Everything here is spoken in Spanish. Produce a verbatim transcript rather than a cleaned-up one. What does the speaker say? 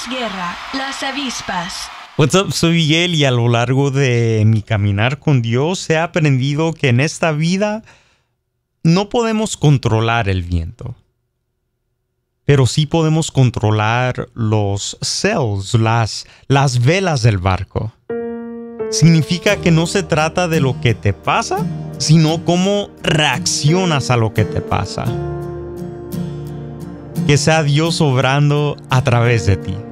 Guerra, las avispas. What's up, soy Miguel y a lo largo de mi caminar con Dios he aprendido que en esta vida no podemos controlar el viento, pero sí podemos controlar los sails, las, las velas del barco. Significa que no se trata de lo que te pasa, sino cómo reaccionas a lo que te pasa. Que sea Dios obrando a través de ti.